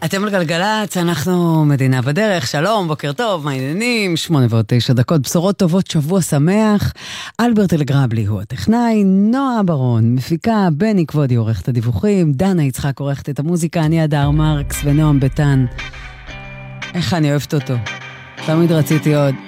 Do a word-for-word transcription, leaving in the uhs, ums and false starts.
אתם על גלגלץ, אנחנו מדינה בדרך, שלום, בוקר טוב, מה העניינים? שמונה ועוד תשע דקות, בשורות טובות, שבוע שמח. אלברט אלגרבלי הוא הטכנאי, נועה ברון, מפיקה, בני כבודי עורכת הדיווחים, דנה יצחק עורכת את המוזיקה, אני אדר מרקס ונועם ביטן. איך אני אוהבת אותו. תמיד רציתי עוד.